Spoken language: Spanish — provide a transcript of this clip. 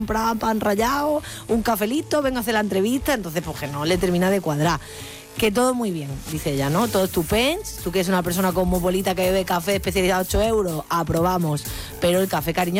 comprar pan rallado, un cafelito, venga a hacer la entrevista, entonces pues que no le termina de cuadrar. Que todo muy bien, dice ella, ¿no? Todo estupendo. Tú que eres una persona cosmopolita que bebe café especializado a 8 euros, aprobamos. Pero el café, cariño,